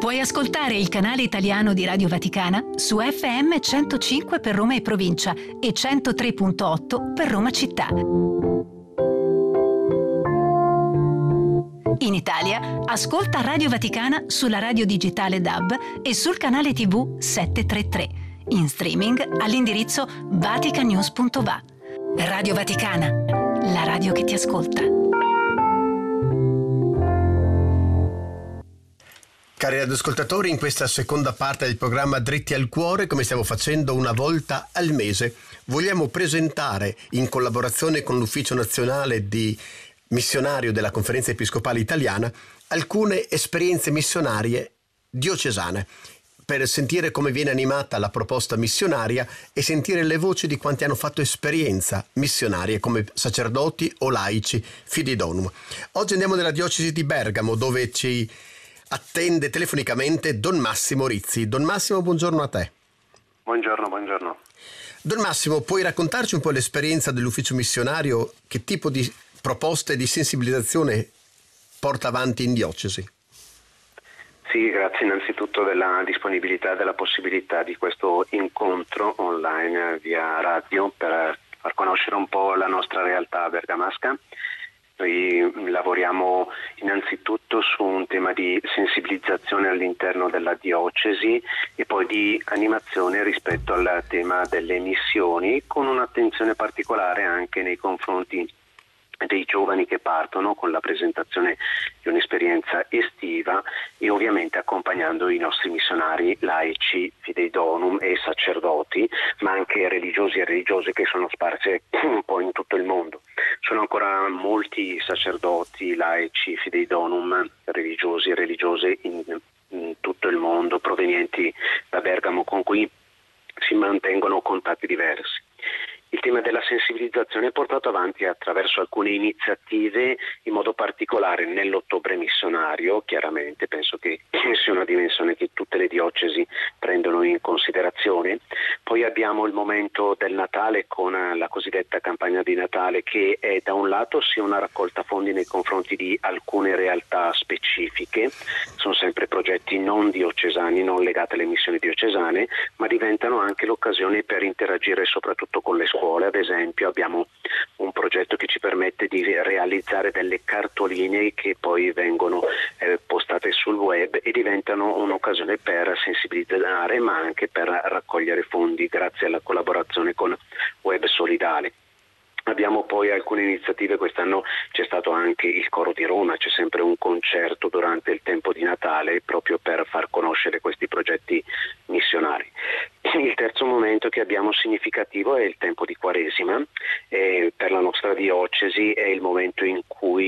Puoi ascoltare il canale italiano di Radio Vaticana su FM 105 per Roma e provincia e 103.8 per Roma città. In Italia, ascolta Radio Vaticana sulla radio digitale DAB e sul canale TV 733. In streaming all'indirizzo vaticanews.va. Radio Vaticana, la radio che ti ascolta. Cari radioascoltatori, in questa seconda parte del programma Dritti al Cuore, come stiamo facendo una volta al mese, vogliamo presentare, in collaborazione con l'Ufficio Nazionale di Missionario della Conferenza Episcopale Italiana, alcune esperienze missionarie diocesane, per sentire come viene animata la proposta missionaria e sentire le voci di quanti hanno fatto esperienza missionaria come sacerdoti o laici fidei donum. Oggi andiamo nella diocesi di Bergamo, dove ci attende telefonicamente Don Massimo Rizzi. Don Massimo, buongiorno a te. Buongiorno. Don Massimo, puoi raccontarci un po' l'esperienza dell'ufficio missionario? Che tipo di proposte di sensibilizzazione porta avanti in diocesi? Sì, grazie innanzitutto della disponibilità e della possibilità di questo incontro online via radio per far conoscere un po' la nostra realtà bergamasca. Noi lavoriamo innanzitutto su un tema di sensibilizzazione all'interno della diocesi e poi di animazione rispetto al tema delle missioni, con un'attenzione particolare anche nei confronti dei giovani che partono con la presentazione di un'esperienza estiva e ovviamente accompagnando i nostri missionari laici, fidei donum e sacerdoti, ma anche religiosi e religiose che sono sparse un po' in tutto il mondo. Sono ancora molti sacerdoti, laici, fidei donum, religiosi e religiose in tutto il mondo, provenienti da Bergamo, con cui si mantengono contatti diversi. Il tema della sensibilizzazione è portato avanti attraverso alcune iniziative, in modo particolare nell'ottobre missionario. Chiaramente penso che sia una dimensione che tutte le diocesi prendono in considerazione. Poi abbiamo il momento del Natale con la cosiddetta campagna di Natale, che è da un lato sia una raccolta fondi nei confronti di alcune realtà specifiche, sono sempre progetti non diocesani, non legati alle missioni diocesane, ma diventano anche l'occasione per interagire soprattutto con le scuole. Ad esempio abbiamo un progetto che ci permette di realizzare delle cartoline che poi vengono postate sul web e diventano un'occasione per sensibilizzare, ma anche per raccogliere fondi grazie alla collaborazione con Web Solidale. Abbiamo poi alcune iniziative, quest'anno c'è stato anche il Coro di Roma, c'è sempre un concerto durante il tempo di Natale proprio per far conoscere questi progetti missionari. Il terzo momento che abbiamo significativo è il tempo di Quaresima, per la nostra diocesi è il momento in cui